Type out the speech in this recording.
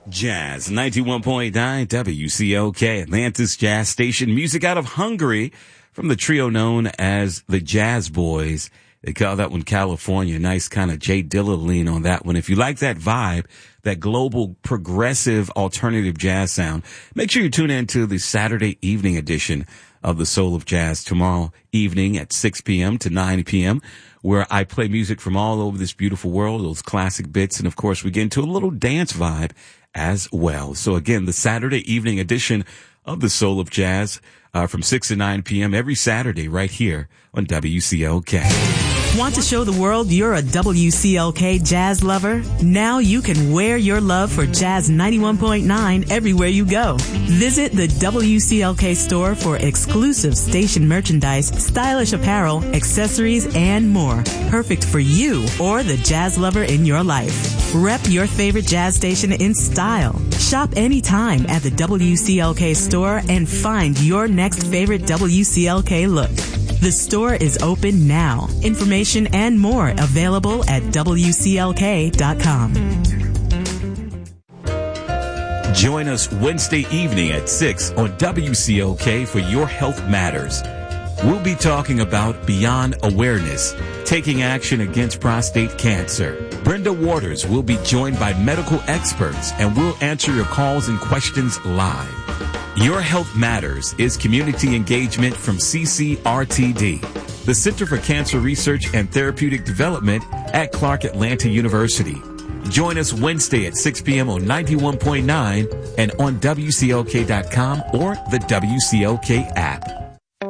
Jazz 91.9 WCOK, Atlantis Jazz Station. Music out of Hungary from the trio known as the Jazz Boys. They call that one California. Nice kind of Jay Dilla lean on that one. If you like that vibe, that global progressive alternative jazz sound, make sure you tune in to the Saturday evening edition of the Soul of Jazz tomorrow evening at 6 p.m. to 9 p.m., where I play music from all over this beautiful world, those classic bits, and of course we get into a little dance vibe as well. So again, the Saturday evening edition of the Soul of Jazz from 6 to 9 p.m. every Saturday right here on WCOK. Want to show the world you're a WCLK jazz lover? Now you can wear your love for Jazz 91.9 everywhere you go. Visit the WCLK store for exclusive station merchandise, stylish apparel, accessories, and more. Perfect for you or the jazz lover in your life. Rep your favorite jazz station in style. Shop anytime at the WCLK store and find your next favorite WCLK look. The store is open now. Information and more available at WCLK.com. Join us Wednesday evening at 6 on WCOK for Your Health Matters. We'll be talking about Beyond Awareness, taking action against prostate cancer. Brenda Waters will be joined by medical experts and we'll answer your calls and questions live. Your Health Matters is community engagement from CCRTD, the Center for Cancer Research and Therapeutic Development at Clark Atlanta University. Join us Wednesday at 6 p.m. on 91.9 and on WCLK.com or the WCLK app.